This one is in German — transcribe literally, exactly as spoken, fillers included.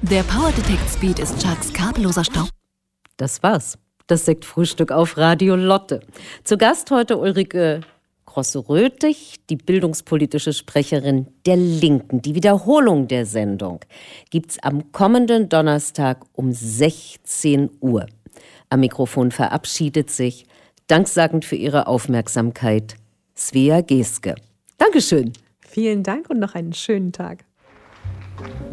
Der Power Detect Speed ist Chucks kabelloser Staub. Das war's. Das Sektfrühstück auf Radio Lotte. Zu Gast heute Ulrike Grosse-Röthig, die bildungspolitische Sprecherin der Linken. Die Wiederholung der Sendung gibt's am kommenden Donnerstag um sechzehn Uhr. Am Mikrofon verabschiedet sich, danksagend für Ihre Aufmerksamkeit, Svea Geske. Dankeschön. Vielen Dank und noch einen schönen Tag.